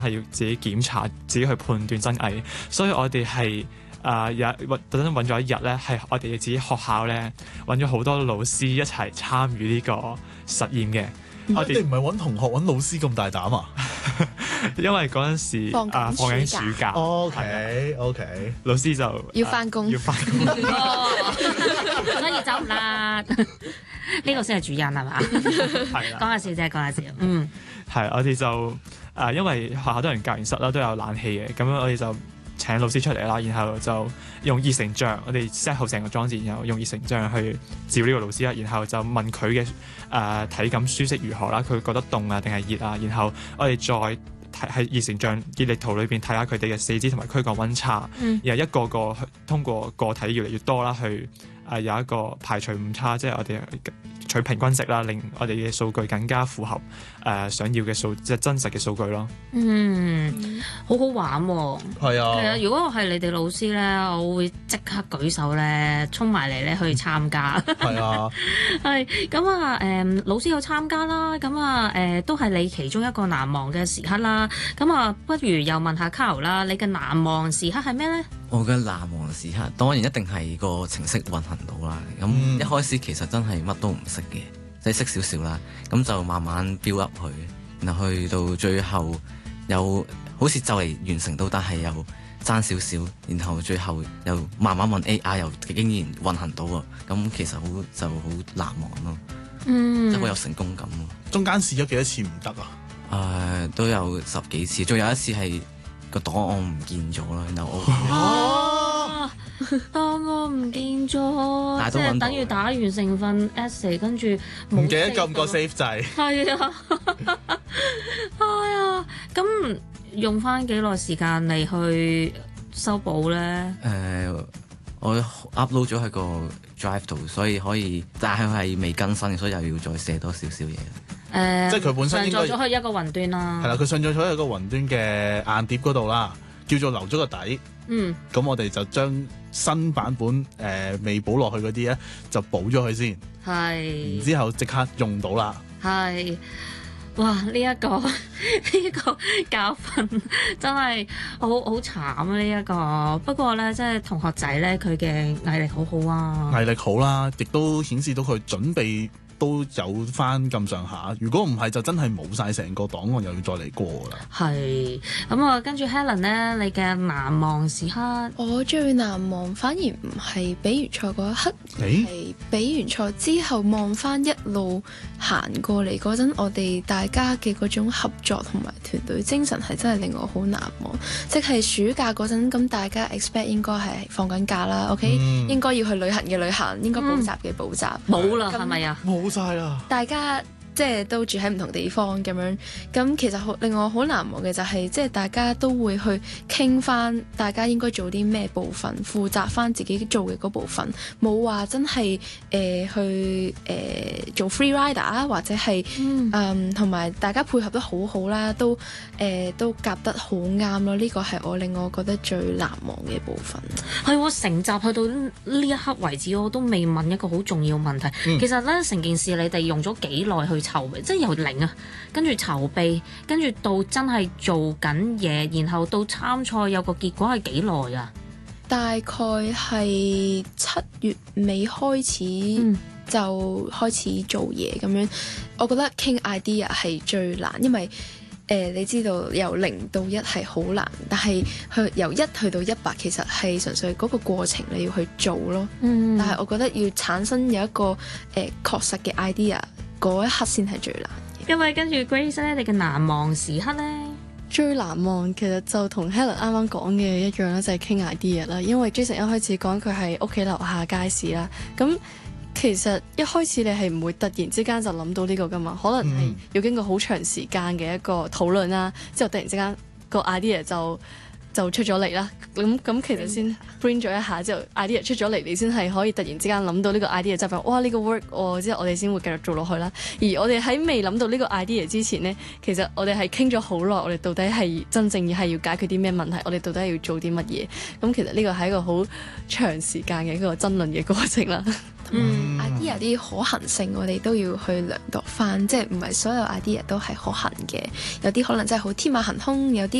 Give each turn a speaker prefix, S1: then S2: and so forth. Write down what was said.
S1: 係要自己檢查、自己去判斷真偽，所以我哋係特登揾咗一日咧，係我哋自己學校咧揾咗好多老師一齊參與呢個實驗嘅。
S2: 我哋唔係揾同學揾老師咁大膽啊？
S1: 因為嗰陣時放緊暑假。
S2: OK，
S1: 老師就
S3: 要返工，
S4: 所以走唔甩。呢個先係主人係嘛？
S1: 係啦，
S4: 講下笑啫，講下笑。
S1: 係我哋就因為學校都有教研室啦，都有冷氣嘅，咁樣我哋就請老師出嚟啦，然後就用熱成像，我哋 set 好成個裝置，然後用熱成像去照呢個老師啦，然後就問佢嘅體感舒適如何啦，佢覺得凍啊定係熱啊，然後我哋再喺熱成像熱力圖裏邊睇下佢哋嘅四肢同埋軀幹溫差，然後一個個通過個體越嚟越多啦，去有一個排除誤差，即係我哋取平均值啦，令我哋嘅數據更加符合想要嘅即係真實嘅數據咯。
S4: 好好玩喎！
S2: 係啊，
S4: 係啊！如果我係你哋老師咧，我會即刻舉手咧，衝埋嚟咧去參加。
S2: 係啊，
S4: 係咁啊！老師有參加啦，咁啊都係你其中一個難忘嘅時刻啦。咁啊，不如又問下 Carl 啦，你嘅難忘時刻係咩咧？
S5: 我嘅難忘時刻當然一定係個程式運行到啦。咁一開始其實真係乜都唔識嘅，即係識少少啦。咁就慢慢 build up 佢，然後去到最後有好似就嚟完成到，但係又爭少少，然後最後又慢慢問 AI 又竟然運行到喎。咁其實就好難忘咯，即係好有成功感咯。
S2: 中間試咗幾多次唔得啊？
S5: 都有10幾次，仲有一次係個檔案唔見咗啦，然後
S4: 檔案唔見咗，即係等於打完成份 essay 跟住
S2: 唔記得撳個 save 掣。
S4: 係啊，係啊，咁用翻幾耐時間嚟去修補咧？
S5: 我 upload 咗喺個 drive 度，所以可以，但係佢係未更新，所以又要再寫多少少嘢。
S2: 即係佢本身應該
S4: 上載咗去一個雲端啦。
S2: 係啦，佢上載咗喺一個雲端嘅硬碟嗰度啦，叫做留咗個底。咁我哋就將新版本未補落去嗰啲咧，就補咗佢先。
S4: 係。然
S2: 之後即刻用到啦。
S4: 係。哇！呢一個教訓真係好慘啊！呢一個不過咧，即係同學仔咧，佢嘅毅力好好啊，
S2: 毅力好啦，亦都顯示到佢準備都有翻咁上下。如果唔係，就真係冇晒成個檔案，又要再嚟過啦。
S4: 係咁啊，跟住 Helen 咧，你嘅難忘時刻？
S3: 我最難忘反而唔係比完賽嗰一刻，係比完賽之後望翻一路行過嚟嗰陣，我哋大家嘅嗰種合作同埋團隊精神係真係令我好難忘。即係暑假嗰陣，咁大家 expect 應該係放緊假啦，OK，應該要去旅行嘅旅行，應該補習嘅補習，
S4: 冇啦，係咪啊？
S2: 冇晒啦！
S3: 大家即係都住喺唔同地方咁樣，咁其實令我好難忘嘅就係即係大家都會去傾翻，大家應該做啲咩部分，負責翻自己做嘅嗰部分，冇話真係去做 free rider 啊，或者係同埋大家配合得好好啦，都夾得好啱咯。呢個係令我覺得最難忘嘅部分。
S4: 係喎，成集去到呢一刻為止，我都未問一個好重要問題。其實咧，成件事你哋用咗幾耐去籌備，即係由零啊，跟住籌備，跟住到真係做緊嘢，然後到參賽有個結果係幾耐啊？
S3: 大概係7月尾開始就開始做嘢咁樣。我覺得傾 idea 係最難，因為你知道由0到1係好難，但係由1去到100其實係純粹嗰個過程你要去做咯。但係我覺得要產生有一個確實嘅 idea 嗰一刻先係最難嘅。
S4: 因為跟住 Grace 咧，你嘅難忘時刻咧？
S6: 最難忘其實就同 Helen 啱啱講嘅一樣啦，就係傾 idea 啦。因為 Jason 一開始講佢係屋企樓下街市啦，咁其實一開始你係唔會突然之間就諗到呢個噶嘛，可能係要經過好長時間嘅一個討論啦，之後突然之間個 idea 就出咗嚟啦。咁其實先 bring 咗一下之後 idea 出咗嚟，你先係可以突然之間諗到呢個 idea 之後，哇呢個 work 之後我哋先會繼續做落去啦。而我哋喺未諗到呢個 idea 之前呢，其實我哋係傾咗好耐，我哋到底係真正係要解決啲咩問題，我哋到底係要做啲乜嘢。咁其實呢個係一個好長時間嘅一個爭論嘅過程啦。
S3: idea 啲可行性，我哋都要去量度翻，即係唔係所有 idea 都係可行嘅，有啲可能真係好天馬行空，有啲